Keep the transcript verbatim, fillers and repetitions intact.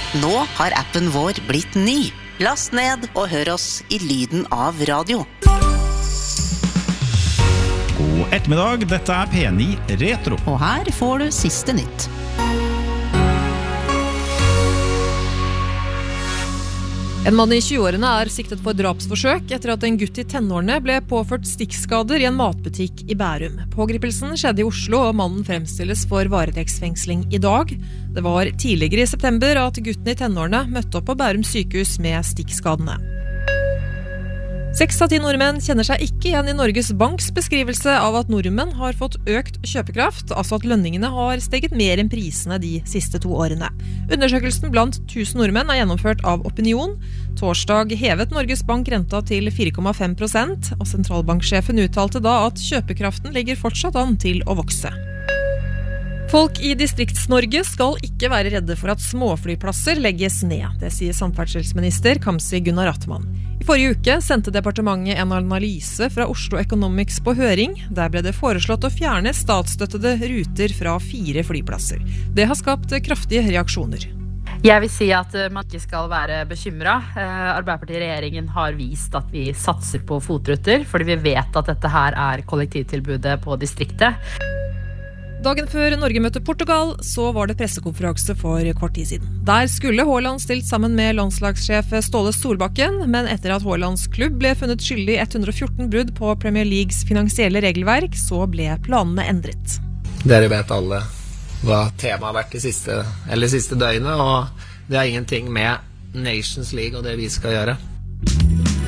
Nå har appen vår blitt ny. Last ned og hør oss i lyden av radio. God ettermiddag, dette er P ni Retro. Og her får du siste nytt. En mann i tjueårene er siktet for drapsforsøk etter at en gutt i tenårene ble påført stikkskader i en matbutikk i Bærum. Pågripelsen skjedde i Oslo, og mannen fremstilles for varetektsfengsling i dag. Det var tidligere i september at gutten i tenårene møtte opp på Bærum sykehus med stikkskadene. Seks av ti nordmenn kjenner seg ikke igjen i Norges Banks beskrivelse av at nordmenn har fått økt kjøpekraft, altså at lønningene har steget mer enn prisene de siste to årene. Undersøkelsen blant tusen nordmenn er gjennomført av Opinion. Torsdag hevet Norges Bank renta til fire komma fem prosent, og sentralbanksjefen uttalte da at kjøpekraften ligger fortsatt an til å vokse. Folk i Distrikts-Norge skal ikke være redde for at småflyplasser legges ned, det sier samferdselsminister Kamzy Gunnar Atman. I forrige uke sendte departementet en analyse fra Oslo Economics på høring. Der ble det foreslått å fjerne statsstøttede ruter fra fire flyplasser. Det har skapt kraftige reaksjoner. Jeg vil si at man ikke skal være bekymret. Arbeiderparti-regjeringen har vist at vi satser på fotruter, fordi vi vet at dette her er kollektivtilbudet på distriktet. Dagen før Norge møtte Portugal, så var det pressekonferanse for kort tid siden. Der skulle Haaland stilt sammen med landslagssjef Ståle Solbakken, men etter at Haalands klubb ble funnet skyldig i ett hundre og fjorten brudd på Premier Leagues finansielle regelverk, så ble planene endret. Dere vet alle hva temaet har vært de siste, eller siste døgnet, og det har ingenting med Nations League og det vi skal gjøre.